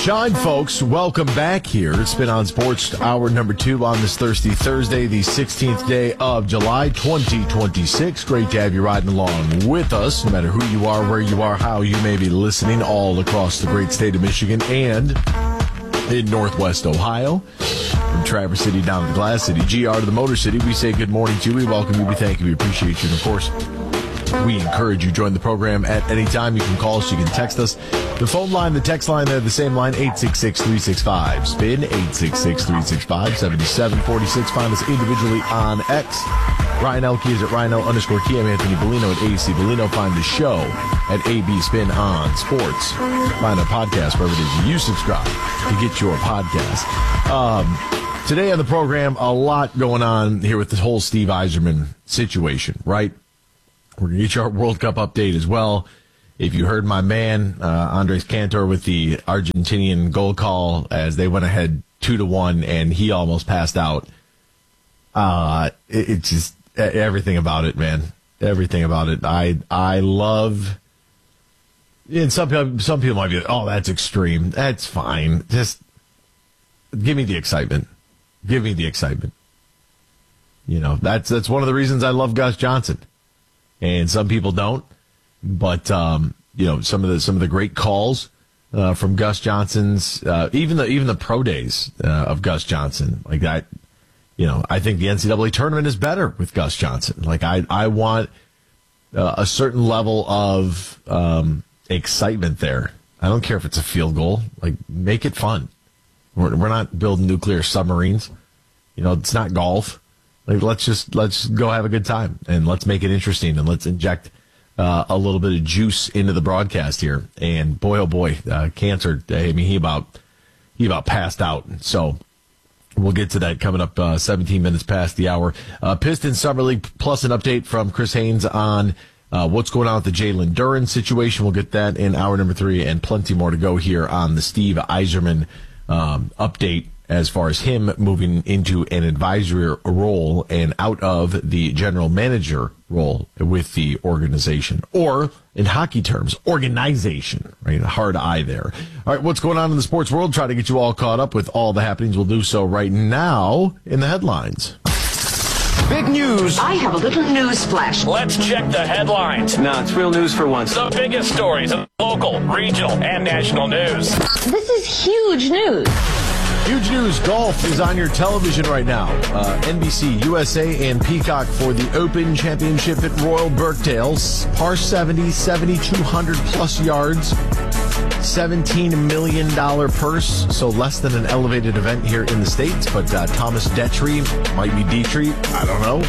Shine, folks. Welcome back here. It's Spin on Sports, hour number 2 on this Thirsty Thursday, the 16th day of July, 2026. Great to have you riding along with us, no matter who you are, where you are, how you may be listening, all across the great state of Michigan and in Northwest Ohio. From Traverse City down to the Glass City, GR to the Motor City, we say good morning to you. We welcome you. We thank you. We appreciate you. And, of course, we encourage you to join the program at any time. You can call us. You can text us. The phone line, the text line, they're the same line, 866-365-SPIN, 866-365-7746. Find us individually on X. Ryan Elke is at Rhino_Key. I'm Anthony Bellino at AC Bellino. Find the show at AB Spin on Sports. Find our podcast wherever it is you subscribe to get your podcast. Today on the program, a lot going on here with this whole Steve Yzerman situation, right? We're going to get you our World Cup update as well. If you heard my man, Andres Cantor, with the Argentinian goal call as they went ahead 2-1 and he almost passed out. It's just everything about it, man. Everything about it. I love, and some people might be like, oh, that's extreme. That's fine. Just give me the excitement. Give me the excitement. You know, that's one of the reasons I love Gus Johnson. And some people don't. But you know, some of the great calls from Gus Johnson's, even the pro days of Gus Johnson, like that. You know, I think the NCAA tournament is better with Gus Johnson. Like I want a certain level of excitement there. I don't care if it's a field goal. Like, make it fun. We're not building nuclear submarines. You know, it's not golf. Like, let's go have a good time and let's make it interesting and let's inject a little bit of juice into the broadcast here. And boy, oh boy, Cantor, I mean, he about passed out. So we'll get to that coming up 17 minutes past the hour. Pistons Summer League plus an update from Chris Haynes on what's going on with the Jalen Duren situation. We'll get that in hour number 3 and plenty more to go here on the Steve Yzerman update as far as him moving into an advisory role and out of the general manager role with the organization, or in hockey terms, organization, right? A hard I there. All right, what's going on in the sports world? Try to get you all caught up with all the happenings. We'll do so right now in the headlines. Big news. I have a little news flash. Let's check the headlines. No, it's real news for once. The biggest stories of local, regional, and national news. This is huge news. Huge news. Golf is on your television right now. NBC, USA, and Peacock for the Open Championship at Royal Birkdale. Par 70, 7,200 plus yards, $17 million purse. So less than an elevated event here in the States. But Thomas Detry, might be Dietrich, I don't know.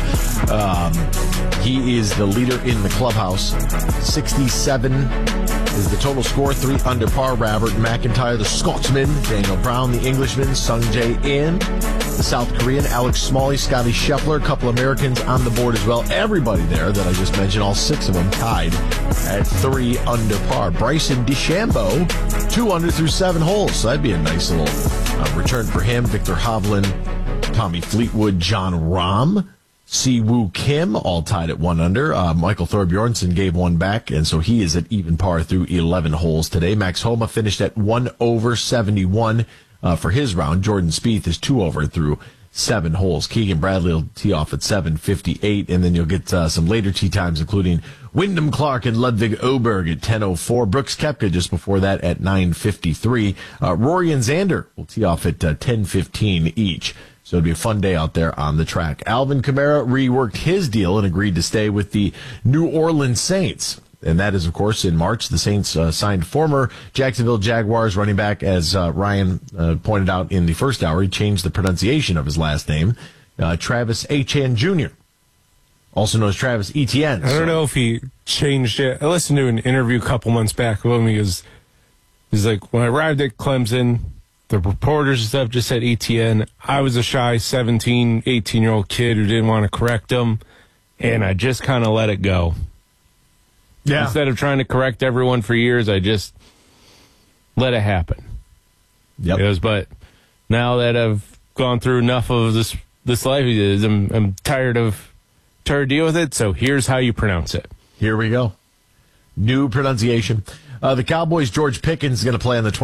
He is the leader in the clubhouse. 67 is the total score, 3 under par. Robert McIntyre, the Scotsman, Daniel Brown, the Englishman, Sung Jae In, the South Korean, Alex Smalley, Scotty Scheffler, a couple Americans on the board as well. Everybody there that I just mentioned, all 6 of them tied at 3 under par. Bryson DeChambeau, 2 under through 7 holes. So that'd be a nice little return for him. Victor Hovland, Tommy Fleetwood, John Rahm, Si-Woo Kim, all tied at 1 under. Michael Thorbjornsen gave one back, and so he is at even par through 11 holes today. Max Homa finished at 1 over 71 for his round. Jordan Spieth is 2 over through 7 holes. Keegan Bradley will tee off at 7:58, and then you'll get some later tee times, including Wyndham Clark and Ludwig Oberg at 10:04. Brooks Koepka just before that at 9:53. Rory and Xander will tee off at 10:15 each. So it'll be a fun day out there on the track. Alvin Kamara reworked his deal and agreed to stay with the New Orleans Saints. And that is, of course, in March. The Saints signed former Jacksonville Jaguars running back, as Ryan pointed out in the first hour. He changed the pronunciation of his last name, Travis Etienne Jr., also known as Travis Etienne. I don't know if he changed it. I listened to an interview a couple months back with him. He's like, when I arrived at Clemson, the reporters and stuff just said Etienne. I was a shy 17, 18-year-old kid who didn't want to correct him, and I just kind of let it go. Yeah. Instead of trying to correct everyone for years, I just let it happen. Yep. He goes, but now that I've gone through enough of this life, I'm tired of dealing with it, so here's how you pronounce it. Here we go. New pronunciation. The Cowboys' George Pickens is going to play on the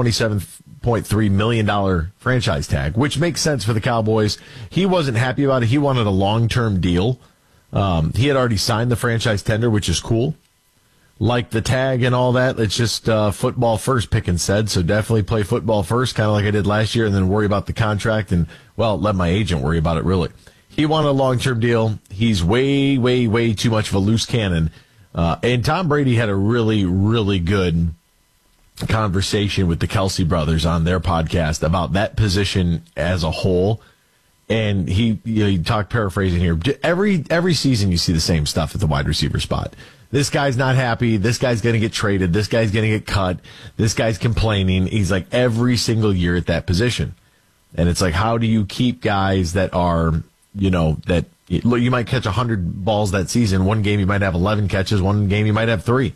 $27.3 million franchise tag, which makes sense for the Cowboys. He wasn't happy about it. He wanted a long-term deal. He had already signed the franchise tender, which is cool. Like the tag and all that, it's just football first, Pickens said. So definitely play football first, kind of like I did last year, and then worry about the contract and, well, let my agent worry about it, really. He wanted a long-term deal. He's way, way, way too much of a loose cannon. And Tom Brady had a really, really good conversation with the Kelsey brothers on their podcast about that position as a whole. And he talked, paraphrasing here, every season you see the same stuff at the wide receiver spot. This guy's not happy. This guy's going to get traded. This guy's going to get cut. This guy's complaining. He's like every single year at that position. And it's like, how do you keep guys that are, that you might catch 100 balls that season. One game you might have 11 catches. One game you might have 3.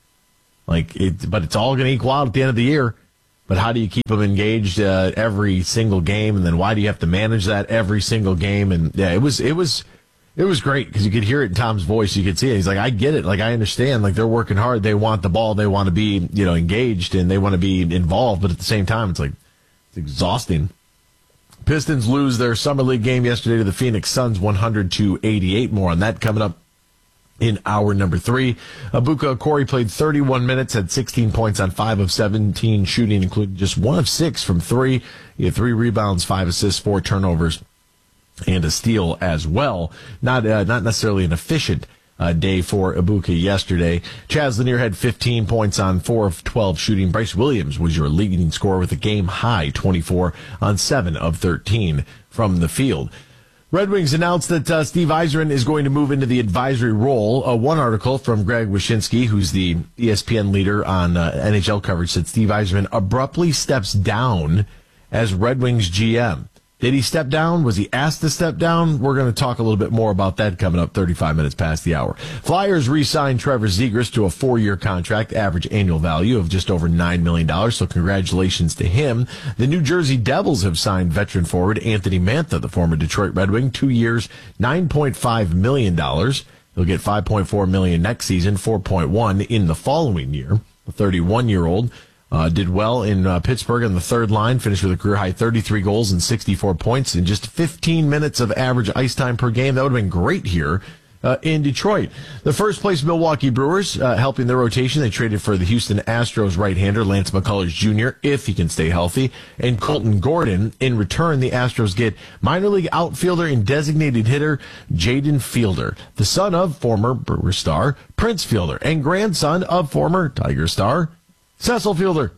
But it's all going to equal out at the end of the year. But how do you keep them engaged every single game? And then why do you have to manage that every single game? And yeah, it was great because you could hear it in Tom's voice. You could see it. He's like, I get it. Like, I understand. Like, they're working hard. They want the ball. They want to be, engaged, and they want to be involved. But at the same time, it's exhausting. Pistons lose their summer league game yesterday to the Phoenix Suns, 100-88. More on that coming up in hour number 3. Abuka Okori played 31 minutes, had 16 points on 5 of 17 shooting, including just 1 of 6 from 3. He had 3 rebounds, 5 assists, 4 turnovers, and a steal as well. Not necessarily an efficient day for Abuka yesterday. Chaz Lanier had 15 points on 4 of 12 shooting. Bryce Williams was your leading scorer with a game-high 24 on 7 of 13 from the field. Red Wings announced that Steve Yzerman is going to move into the advisory role. One article from Greg Wyshynski, who's the ESPN leader on NHL coverage, said Steve Yzerman abruptly steps down as Red Wings GM. Did he step down? Was he asked to step down? We're going to talk a little bit more about that coming up 35 minutes past the hour. Flyers re-signed Trevor Zegras to a 4-year contract, average annual value of just over $9 million, so congratulations to him. The New Jersey Devils have signed veteran forward Anthony Mantha, the former Detroit Red Wing, 2 years, $9.5 million. He'll get $5.4 million next season, $4.1 in the following year. The 31-year-old did well in Pittsburgh on the third line, finished with a career-high 33 goals and 64 points in just 15 minutes of average ice time per game. That would have been great here in Detroit. The first-place Milwaukee Brewers, helping their rotation, they traded for the Houston Astros right-hander Lance McCullers Jr., if he can stay healthy, and Colton Gordon. In return, the Astros get minor league outfielder and designated hitter Jaden Fielder, the son of former Brewer star Prince Fielder and grandson of former Tiger star Cecil Fielder.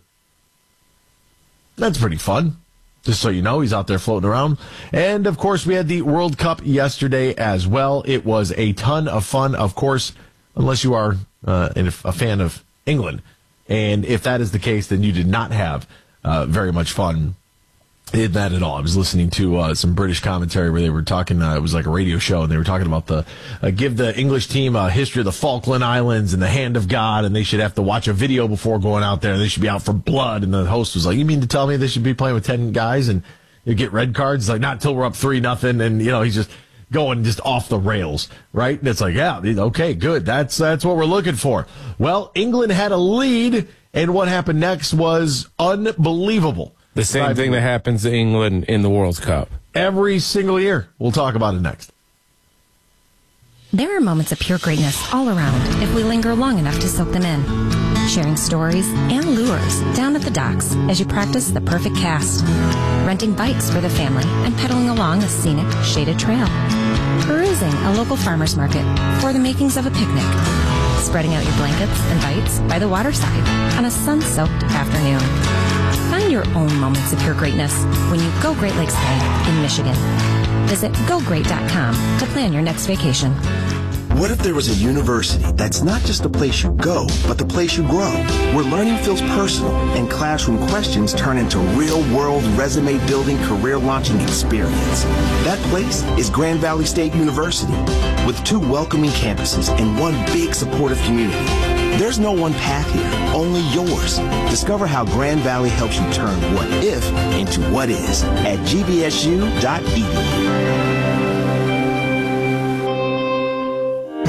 That's pretty fun. Just so you know, he's out there floating around. And, of course, we had the World Cup yesterday as well. It was a ton of fun, of course, unless you are a fan of England. And if that is the case, then you did not have very much fun in that at all. I was listening to some British commentary where they were talking, it was like a radio show, and they were talking about give the English team a history of the Falkland Islands and the hand of God, and they should have to watch a video before going out there, and they should be out for blood. And the host was like, you mean to tell me they should be playing with 10 guys and you get red cards? It's like, not until we're up 3-0, and he's just going just off the rails, right? And it's like, yeah, okay, good. That's what we're looking for. Well, England had a lead, and what happened next was unbelievable. The same thing that happens to England in the World Cup. Every single year. We'll talk about it next. There are moments of pure greatness all around if we linger long enough to soak them in. Sharing stories and lures down at the docks as you practice the perfect cast. Renting bikes for the family and pedaling along a scenic, shaded trail. Perusing a local farmer's market for the makings of a picnic. Spreading out your blankets and bites by the waterside on a sun-soaked afternoon. Find your own moments of pure greatness when you go Great Lakes Day in Michigan. Visit GoGreat.com to plan your next vacation. What if there was a university that's not just a place you go, but the place you grow, where learning feels personal and classroom questions turn into real-world resume-building, career-launching experience? That place is Grand Valley State University, with 2 welcoming campuses and 1 big supportive community. There's no one path here, only yours. Discover how Grand Valley helps you turn what if into what is at gbsu.edu.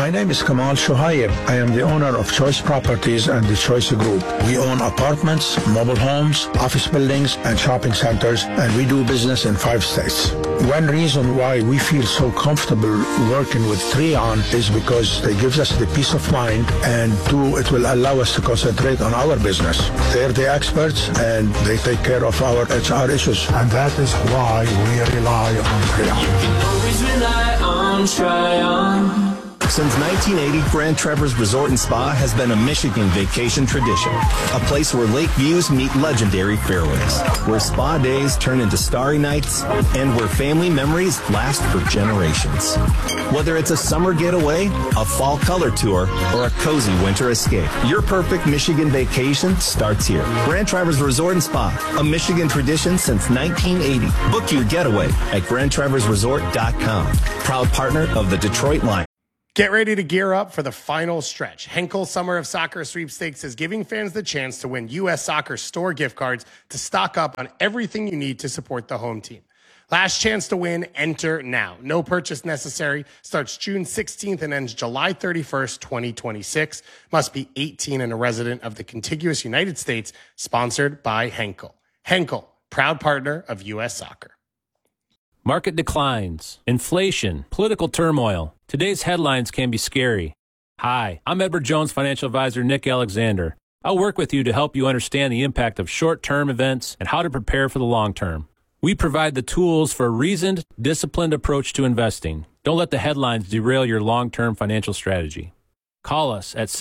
My name is Kamal Shohaib. I am the owner of Choice Properties and the Choice Group. We own apartments, mobile homes, office buildings, and shopping centers, and we do business in 5 states. One reason why we feel so comfortable working with Treon is because they give us the peace of mind, and two, it will allow us to concentrate on our business. They're the experts, and they take care of our HR issues. And that is why we rely on Treon. You can always rely on Treon. Since 1980, Grand Traverse Resort and Spa has been a Michigan vacation tradition. A place where lake views meet legendary fairways, where spa days turn into starry nights, and where family memories last for generations. Whether it's a summer getaway, a fall color tour, or a cozy winter escape, your perfect Michigan vacation starts here. Grand Traverse Resort and Spa, a Michigan tradition since 1980. Book your getaway at GrandTraverseResort.com. Proud partner of the Detroit Lions. Get ready to gear up for the final stretch. Henkel Summer of Soccer Sweepstakes is giving fans the chance to win U.S. Soccer store gift cards to stock up on everything you need to support the home team. Last chance to win, enter now. No purchase necessary. Starts June 16th and ends July 31st, 2026. Must be 18 and a resident of the contiguous United States. Sponsored by Henkel. Henkel, proud partner of U.S. Soccer. Market declines, inflation, political turmoil. Today's headlines can be scary. Hi, I'm Edward Jones financial advisor Nick Alexander. I'll work with you to help you understand the impact of short-term events and how to prepare for the long term. We provide the tools for a reasoned, disciplined approach to investing. Don't let the headlines derail your long-term financial strategy. Call us at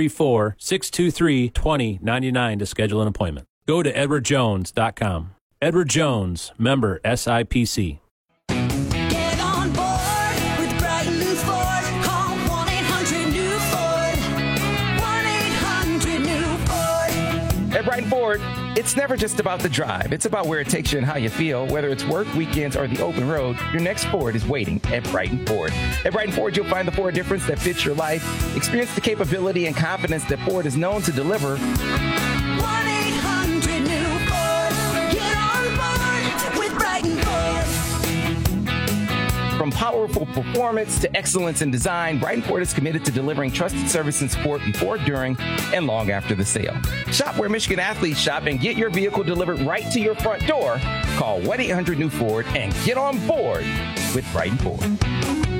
734-623-2099 to schedule an appointment. Go to edwardjones.com. Edward Jones, member SIPC. Get on board with Brighton New Ford. Call 1-800-NEW-FORD. 1-800-NEW-FORD. At Brighton Ford, it's never just about the drive. It's about where it takes you and how you feel. Whether it's work, weekends, or the open road, your next Ford is waiting at Brighton Ford. At Brighton Ford, you'll find the Ford difference that fits your life. Experience the capability and confidence that Ford is known to deliver. 1-800-NEW-FORD. Get on board with Brighton Ford. From powerful performance to excellence in design, Brighton Ford is committed to delivering trusted service and support before, during, and long after the sale. Shop where Michigan athletes shop and get your vehicle delivered right to your front door. Call 1-800-NEW-FORD and get on board with Brighton Ford.